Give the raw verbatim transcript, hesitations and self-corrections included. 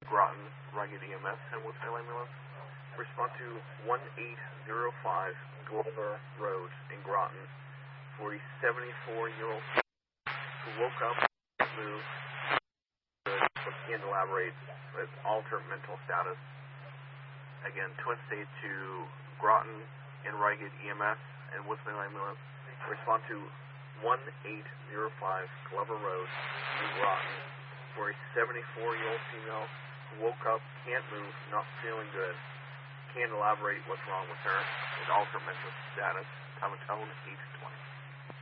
Groton, Rugged E M S, and what's my ambulance? Respond to one eight zero five Glover Road in Groton for a seventy-four-year-old who woke up, moved, but can't elaborate with altered mental status. Again, Twin State to Groton and Rugged E M S and Woodsville Ambulance. Respond to one eight zero five Glover Road in Groton for a seventy-four-year-old female who woke up, can't move, not feeling good, can't elaborate what's wrong with her, with altered mental status. Time of tone, eight